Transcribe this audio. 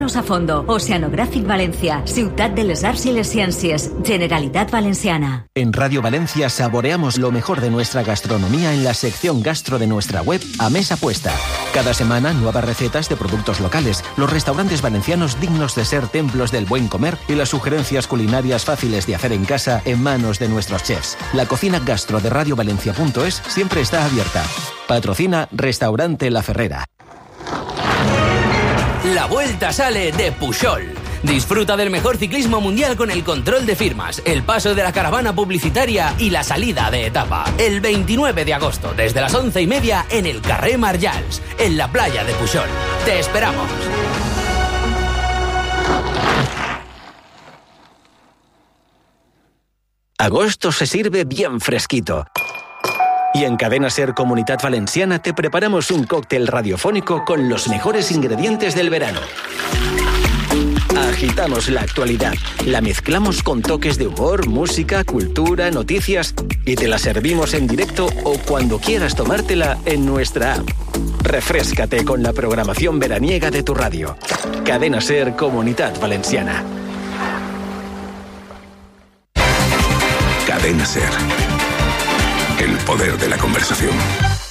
A fondo. Oceanogràfic Valencia, Ciutat de les Arts y les Ciencias, Generalitat Valenciana. En Radio Valencia saboreamos lo mejor de nuestra gastronomía en la sección gastro de nuestra web A Mesa Puesta. Cada semana nuevas recetas de productos locales, los restaurantes valencianos dignos de ser templos del buen comer y las sugerencias culinarias fáciles de hacer en casa en manos de nuestros chefs. La cocina gastro de radiovalencia.es siempre está abierta. Patrocina Restaurante La Ferrera. La vuelta sale de Pujol. Disfruta del mejor ciclismo mundial con el control de firmas, el paso de la caravana publicitaria y la salida de etapa. El 29 de agosto, desde las 11:30 en el Carrer Marjals, en la playa de Pujol. ¡Te esperamos! Agosto se sirve bien fresquito. Y en Cadena Ser Comunitat Valenciana te preparamos un cóctel radiofónico con los mejores ingredientes del verano. Agitamos la actualidad, la mezclamos con toques de humor, música, cultura, noticias y te la servimos en directo o cuando quieras tomártela en nuestra app. Refréscate con la programación veraniega de tu radio. Cadena Ser Comunitat Valenciana. Cadena Ser. El poder de la conversación.